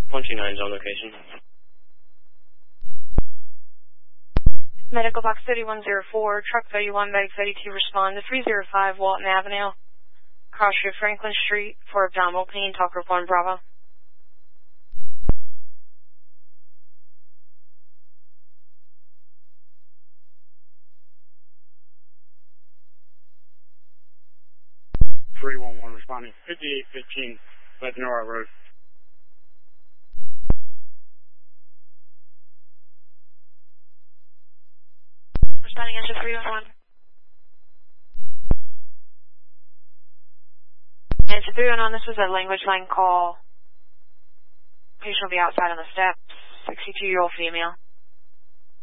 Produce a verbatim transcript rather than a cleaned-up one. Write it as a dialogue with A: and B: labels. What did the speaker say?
A: one two nine is on location.
B: Medical box thirty-one oh four, truck thirty-one, bag thirty-two, respond to three oh five Walton Avenue, cross street Franklin Street for abdominal pain, talk group one Bravo.
C: three one one responding, fifty-eight fifteen, Lebanon Road.
B: Responding answer three one one. Answer three one one, this is a language line call. Patient will be outside on the steps, sixty-two-year-old female.